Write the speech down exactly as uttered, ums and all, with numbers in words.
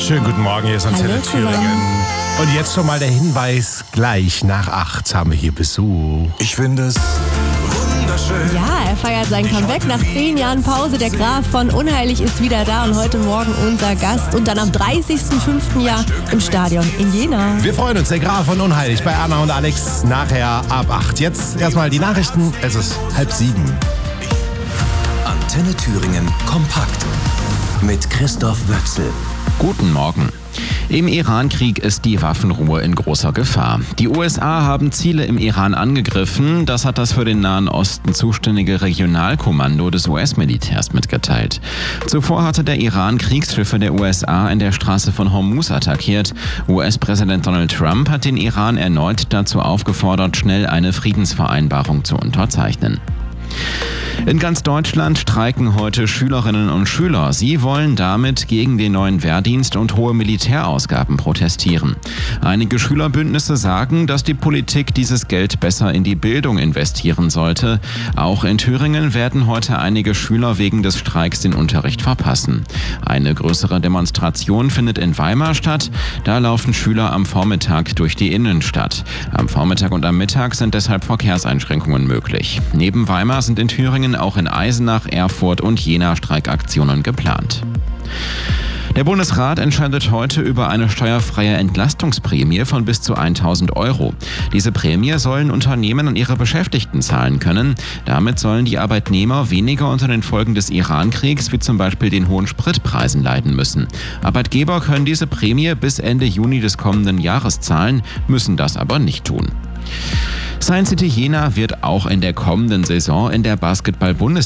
Schönen guten Morgen, hier ist Antenne Thüringen. Und jetzt schon mal der Hinweis, gleich nach acht haben wir hier Besuch. Ich finde es wunderschön. Ja, er feiert sein Comeback nach zehn Jahren Pause. Der Graf von Unheilig ist wieder da und heute Morgen unser Gast. Und dann am dreißigsten fünften Jahr im Stadion in Jena. Wir freuen uns, der Graf von Unheilig bei Anna und Alex nachher ab acht. Jetzt erstmal die Nachrichten, es ist halb sieben. Antenne Thüringen kompakt mit Christoph Wöchsel. Guten Morgen. Im Iran-Krieg ist die Waffenruhe in großer Gefahr. Die U S A haben Ziele im Iran angegriffen. Das hat das für den Nahen Osten zuständige Regionalkommando des U S-Militärs mitgeteilt. Zuvor hatte der Iran Kriegsschiffe der U S A in der Straße von Hormuz attackiert. U S-Präsident Donald Trump hat den Iran erneut dazu aufgefordert, schnell eine Friedensvereinbarung zu unterzeichnen. In ganz Deutschland streiken heute Schülerinnen und Schüler. Sie wollen damit gegen den neuen Wehrdienst und hohe Militärausgaben protestieren. Einige Schülerbündnisse sagen, dass die Politik dieses Geld besser in die Bildung investieren sollte. Auch in Thüringen werden heute einige Schüler wegen des Streiks den Unterricht verpassen. Eine größere Demonstration findet in Weimar statt. Da laufen Schüler am Vormittag durch die Innenstadt. Am Vormittag und am Mittag sind deshalb Verkehrseinschränkungen möglich. Neben Weimar sind in Thüringen auch in Eisenach, Erfurt und Jena Streikaktionen geplant. Der Bundesrat entscheidet heute über eine steuerfreie Entlastungsprämie von bis zu tausend Euro. Diese Prämie sollen Unternehmen an ihre Beschäftigten zahlen können. Damit sollen die Arbeitnehmer weniger unter den Folgen des Iran-Kriegs, wie zum Beispiel den hohen Spritpreisen, leiden müssen. Arbeitgeber können diese Prämie bis Ende Juni des kommenden Jahres zahlen, müssen das aber nicht tun. Science City Jena wird auch in der kommenden Saison in der Basketball-Bundesliga